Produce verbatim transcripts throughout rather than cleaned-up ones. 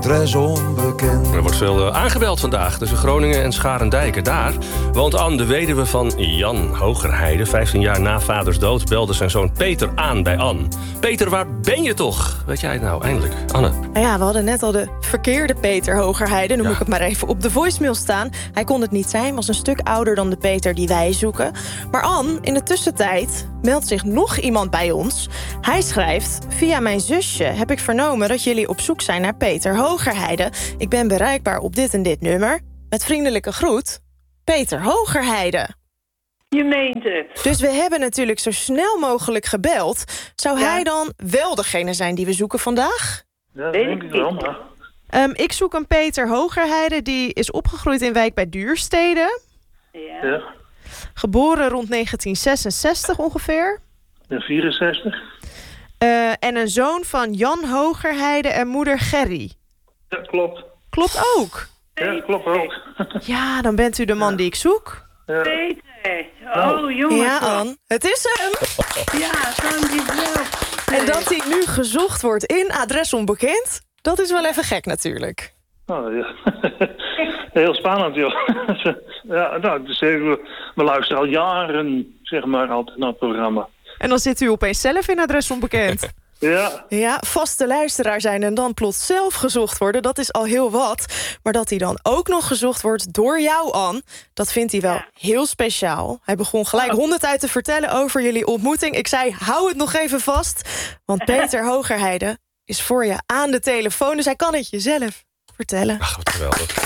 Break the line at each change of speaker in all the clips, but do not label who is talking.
Adres onbekend.
Er wordt veel uh, aangebeld vandaag tussen Groningen en Scharendijken. Daar woont Anne, de weduwe van Jan Hogerheide. vijftien jaar na vaders dood belde zijn zoon Peter aan bij Anne. Peter, waar ben je toch? Weet jij het nou, eindelijk? Anne?
Nou ja, we hadden net al de verkeerde Peter Hogerheide. Noem
Ja.
ik het maar even op de voicemail staan. Hij kon het niet zijn, was een stuk ouder dan de Peter die wij zoeken. Maar Anne, in de tussentijd meldt zich nog iemand bij ons. Hij schrijft: via mijn zusje heb ik vernomen dat jullie op zoek zijn naar Peter Hogerheide. Ik ben bereikbaar op dit en dit nummer. Met vriendelijke groet, Peter Hogerheide.
Je meent het.
Dus we hebben natuurlijk zo snel mogelijk gebeld. Zou
Ja.
hij dan wel degene zijn die we zoeken vandaag?
Ja, dat
Weet
denk
ik
ik wel,
niet.
maar...
Um, ik zoek een Peter Hogerheide. Die is opgegroeid in Wijk bij Duurstede.
Ja.
Ja,
Geboren rond negentien zesenzestig ongeveer.
ja vierenzestig.
Uh, en een zoon van Jan Hogerheide en moeder Gerry.
Ja, klopt.
Klopt ook.
Ja, klopt ook.
Ja, dan bent u de man die ik zoek.
Ja.
Peter. Oh, jongens.
Ja, Anne. Het is hem.
Ja, dankjewel.
En dat hij nu gezocht wordt in adres onbekend, dat is wel even gek natuurlijk.
Oh, ja. Heel spannend, joh. Ja, nou, dus we, we luisteren al jaren, zeg maar, altijd naar het programma.
En dan zit u opeens zelf in adres onbekend.
Ja,
Ja, vaste luisteraar zijn en dan plots zelf gezocht worden, dat is al heel wat. Maar dat hij dan ook nog gezocht wordt door jou, Anne, dat vindt hij wel
Ja.
heel speciaal. Hij begon gelijk honderd uit te vertellen over jullie ontmoeting. Ik zei, hou het nog even vast, want Peter Hogerheide is voor je aan de telefoon. Dus hij kan het je zelf vertellen.
Ach, wat geweldig.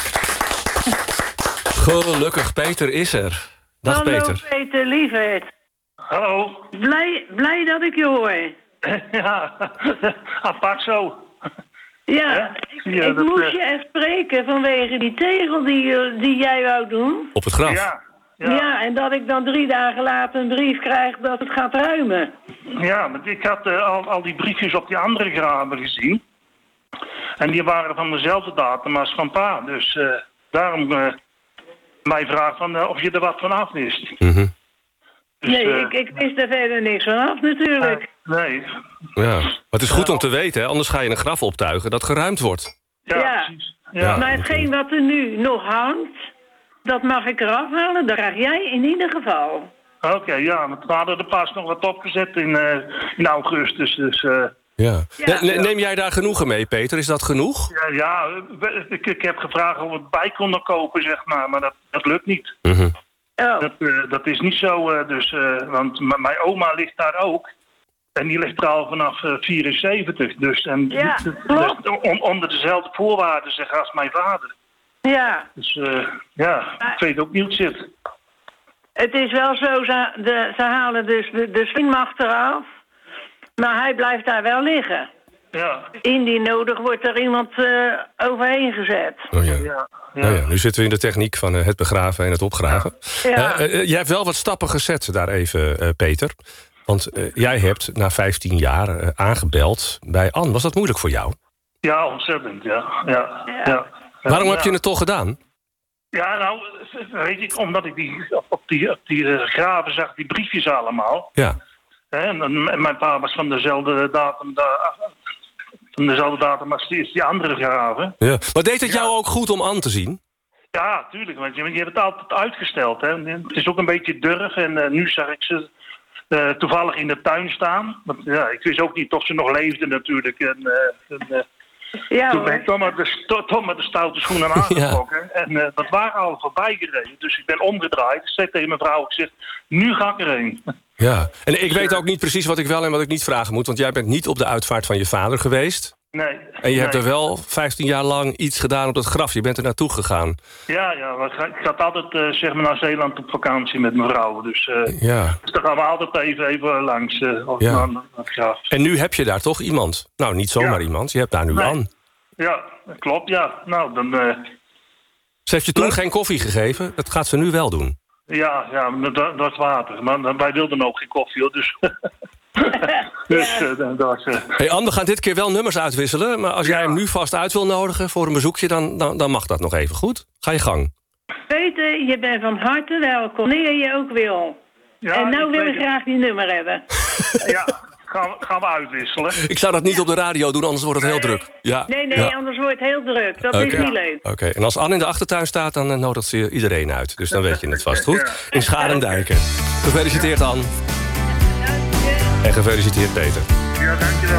Gelukkig, Peter is er. Dag,
Hallo,
Peter.
Peter, lieverd.
hallo.
Blij, blij dat ik je hoor.
Ja, apart zo.
Ja,
Ja?
ik,
Ja,
ik
dat,
moest
eh,
je echt spreken vanwege die tegel die, je- die jij wou doen.
Op het graf.
Ja,
Ja.
ja,
en dat ik dan drie dagen later een brief krijg dat het gaat ruimen.
ja, maar ik had eh, al, al die briefjes op die andere graven gezien. En die waren van dezelfde datum als van pa. Dus eh, daarom eh mij vraag van eh, of je er wat van af wist.
Mhm.
Dus,
nee,
eh,
ik, ik wist er verder niks van af natuurlijk.
Nee.
Ja. Maar het is goed om te weten, hè? Anders ga je een graf optuigen dat geruimd wordt.
Ja,
Ja.
precies. Ja.
Ja.
Maar hetgeen wat er nu nog hangt, dat mag ik eraf halen. Dat krijg jij in ieder geval.
Oké, ja, want we hadden er pas nog wat opgezet in, eh, in augustus. Dus eh,
Ja.
Ja.
Ne- ne- neem jij daar genoegen mee, Peter? Is dat genoeg?
ja, ja we- ik, ik heb gevraagd of we het bij konden kopen, zeg maar. Maar dat, dat lukt niet.
Mhm.
Oh,
Dat, eh, dat is niet zo, eh, dus, eh, want m- mijn oma ligt daar ook. En die ligt er al vanaf eh, vierenzeventig. Dus, en
Ja,
dus
klopt.
on- onder dezelfde voorwaarden zeg, als mijn vader.
ja.
Dus eh, ja, ik weet ook niet hoe het zit.
Het is wel zo, ze, de, ze halen dus de, de swingmacht eraf. Maar hij blijft daar wel liggen.
Ja,
Indien nodig wordt er iemand eh, overheen gezet.
Oh, ja.
ja, ja.
Nou ja, nu zitten we in de techniek van eh, het begraven en het opgraven.
Ja.
Eh, eh, jij hebt wel wat stappen gezet daar even, eh, Peter. Want eh, jij hebt na vijftien jaar eh, aangebeld bij Anne. Was dat moeilijk voor jou?
Ja, ontzettend, ja. ja, ja.
Ja.
ja.
Waarom heb
Ja.
je het toch gedaan?
Ja, nou, weet ik, omdat ik die, op die, op die eh, graven zag, die briefjes allemaal.
Ja.
Hè, en, dan- en mijn pa was van dezelfde datum, da, van dezelfde datum als die, die andere graven.
ja. Maar deed het
Ja.
jou ook goed om Anne te zien?
Ja, tuurlijk, want je, je hebt het altijd uitgesteld. Hè. Het is ook een beetje durf en uh, nu zag ik ze uh, toevallig in de tuin staan. Want ja, ik wist ook niet of ze nog leefden natuurlijk. En, uh, en, uh,
Ja,
toen ben
hoor.
ik toch met de, to- toch met de stoute schoenen aangetrokken. En uh, dat waren al voorbij gereden. Dus ik ben omgedraaid. Ik zei tegen mijn vrouw, ik zeg, nu ga ik erheen.
Ja. En ik weet ook niet precies wat ik wel en wat ik niet vragen moet. Want jij bent niet op de uitvaart van je vader geweest.
Nee.
En je hebt
nee.
er wel vijftien jaar lang iets gedaan op dat graf. Je bent er naartoe gegaan.
Ja, ja, maar ik ik gaat altijd uh, zeg maar naar Zeeland op vakantie met mijn vrouw. Dus, uh,
Ja.
dus daar gaan we altijd even, even langs uh, of
Ja.
naar, naar het graf.
En nu heb je daar toch iemand? Nou, niet zomaar
Ja.
iemand. Je hebt daar nu
Nee.
Anne.
Ja, dat klopt, ja. Nou, dan... Uh,
Ze heeft je toen
Leuk.
geen koffie gegeven. Dat gaat ze nu wel doen.
ja, ja, dat, dat was water. Maar wij wilden ook geen koffie, hoor. Dus, dus uh, dat was... Uh,
Hey Anne, we gaan dit keer wel nummers uitwisselen. Maar als jij
Ja.
hem nu vast uit wil nodigen voor een bezoekje... dan, dan, dan mag dat nog even, goed? Ga je gang.
Peter, je bent van harte welkom. Wanneer je ook wil.
ja,
en nou
ik
wil
weet
ik
het.
graag die nummer hebben.
Ja, gaan, we, gaan we uitwisselen.
Ik zou dat niet op de radio doen, anders wordt het heel druk. Ja.
Nee, nee,
ja.
anders wordt het heel druk. Dat
Okay.
is niet leuk.
Oké, okay. En als Anne in de achtertuin staat, dan uh, nodigt ze iedereen uit. Dus dan weet je het vast goed. In Scharendijken. Gefeliciteerd, Anne. En gefeliciteerd, Peter.
Ja, dankjewel.